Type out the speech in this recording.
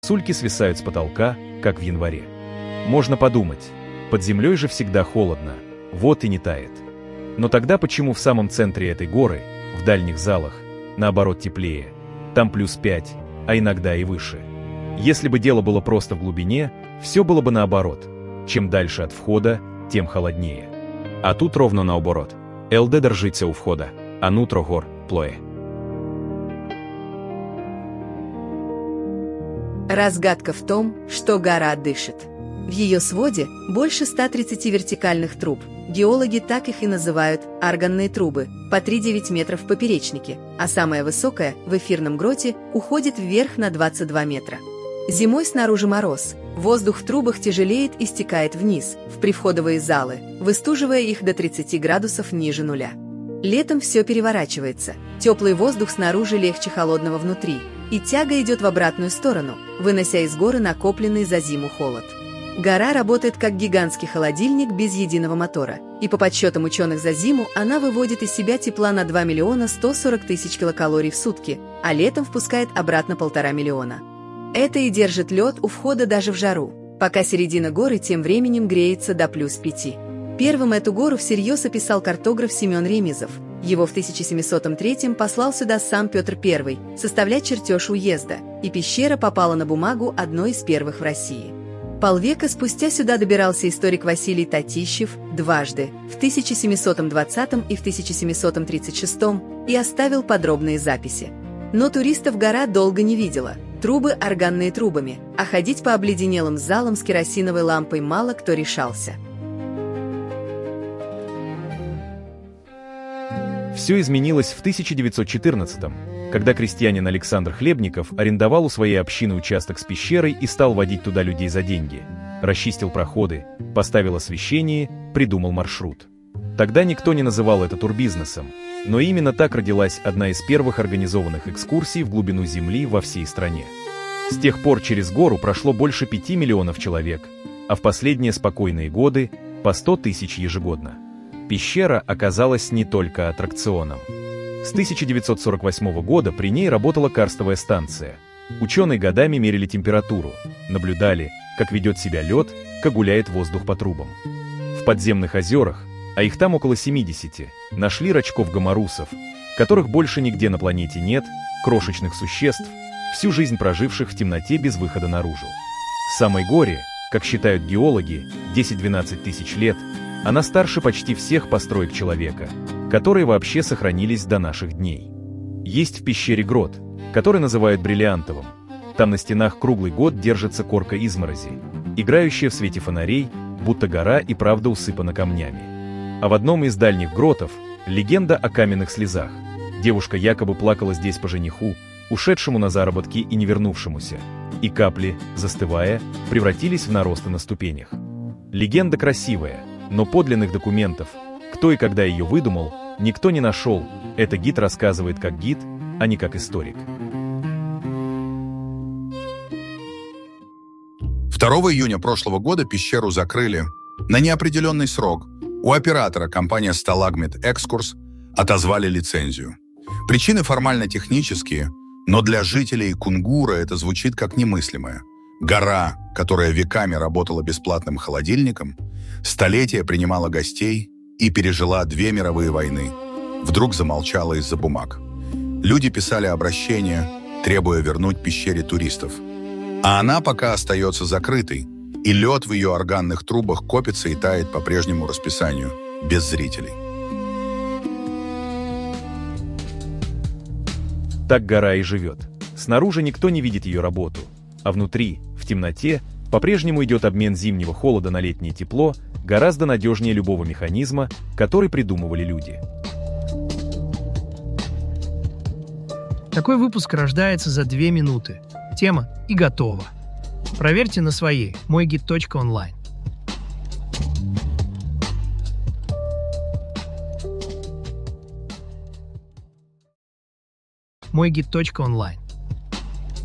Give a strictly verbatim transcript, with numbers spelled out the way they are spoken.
Сульки свисают с потолка, как в январе. Можно подумать, под землей же всегда холодно, вот и не тает. Но тогда почему в самом центре этой горы, в дальних залах, наоборот теплее? Там плюс пять, а иногда и выше. Если бы дело было просто в глубине, все было бы наоборот. Чем дальше от входа, тем холоднее. А тут ровно наоборот. ЛД держится у входа, а нутро гор плое. Разгадка в том, что гора дышит. В ее своде больше ста тридцати вертикальных труб. Геологи так их и называют – органные трубы, по три-девять метров в поперечнике, а самая высокая, в эфирном гроте, уходит вверх на двадцать два метра. Зимой снаружи мороз, воздух в трубах тяжелеет и стекает вниз, в привходовые залы, выстуживая их до тридцати градусов ниже нуля. Летом все переворачивается, теплый воздух снаружи легче холодного внутри, и тяга идет в обратную сторону, вынося из горы накопленный за зиму холод. Гора работает как гигантский холодильник без единого мотора, и по подсчетам ученых за зиму она выводит из себя тепла на два миллиона сто сорок тысяч килокалорий в сутки, а летом впускает обратно полтора миллиона. Это и держит лед у входа даже в жару, пока середина горы тем временем греется до плюс пяти. Первым эту гору всерьез описал картограф Семен Ремизов. Его в тысяча семьсот третьем послал сюда сам Петр Первый составлять чертеж уезда, и пещера попала на бумагу одной из первых в России. Полвека спустя сюда добирался историк Василий Татищев дважды, в тысяча семьсот двадцатом и в тысяча семьсот тридцать шестом, и оставил подробные записи. Но туристов гора долго не видела. Трубы органные трубами, а ходить по обледенелым залам с керосиновой лампой мало кто решался. Все изменилось в тысяча девятьсот четырнадцатом, когда крестьянин Александр Хлебников арендовал у своей общины участок с пещерой и стал водить туда людей за деньги. Расчистил проходы, поставил освещение, придумал маршрут. Тогда никто не называл это турбизнесом, но именно так родилась одна из первых организованных экскурсий в глубину Земли во всей стране. С тех пор через гору прошло больше пяти миллионов человек, а в последние спокойные годы – по сто тысяч ежегодно. Пещера оказалась не только аттракционом. С тысяча девятьсот сорок восьмого года при ней работала карстовая станция. Ученые годами мерили температуру, наблюдали, как ведет себя лед, как гуляет воздух по трубам. В подземных озерах, а их там около семидесяти, нашли рачков-гоморусов, которых больше нигде на планете нет, крошечных существ, всю жизнь проживших в темноте без выхода наружу. Самой горе, как считают геологи, десять-двенадцать тысяч лет, она старше почти всех построек человека, которые вообще сохранились до наших дней. Есть в пещере грот, который называют бриллиантовым. Там на стенах круглый год держится корка изморози, играющая в свете фонарей, будто гора и правда усыпана камнями. А в одном из дальних гротов легенда о каменных слезах. Девушка якобы плакала здесь по жениху, ушедшему на заработки и не вернувшемуся, и капли, застывая, превратились в наросты на ступенях. Легенда красивая, но подлинных документов, кто и когда ее выдумал, никто не нашел. Это гид рассказывает как гид, а не как историк. второго июня прошлого года пещеру закрыли на неопределенный срок. У оператора компания «Сталагмит Экскурс» отозвали лицензию. Причины формально-технические, но для жителей Кунгура это звучит как немыслимое. Гора, которая веками работала бесплатным холодильником, столетия принимала гостей и пережила две мировые войны, вдруг замолчала из-за бумаг. Люди писали обращения, требуя вернуть пещере туристов. А она пока остается закрытой, и лед в ее органных трубах копится и тает по прежнему расписанию, без зрителей. Так гора и живет. Снаружи никто не видит ее работу, а внутри, в темноте, по-прежнему идет обмен зимнего холода на летнее тепло, гораздо надежнее любого механизма, который придумывали люди. Такой выпуск рождается за две минуты. Тема и готово. Проверьте на своей мой гид точка онлайн. мой гид точка онлайн